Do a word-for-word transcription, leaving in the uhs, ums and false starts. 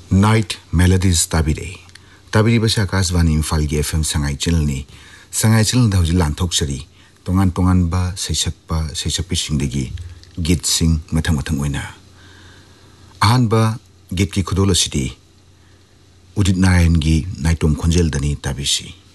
Night melodies ताबिरे ताबिरी बस आकाशवाणी इम्फाल की FM Sangai channel ने संगाई चैनल दा हजि लांथोकसरी तोंगान तोंगान बा सैसकपा सैसकपि सिंगदगी गीत सिंग मथंग मथंग ओइना अहानबा गीत की खुदोल असिदि उदित नारायण की नाइटोम खोंजेल दनी ताबिसी।